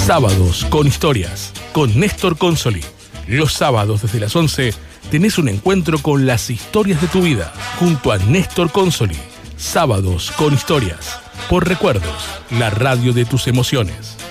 Sábados con historias, con Néstor Consoli. Los sábados desde las 11 tenés un encuentro con las historias de tu vida, junto a Néstor Consoli. Sábados con historias, por Recuerdos, la radio de tus emociones.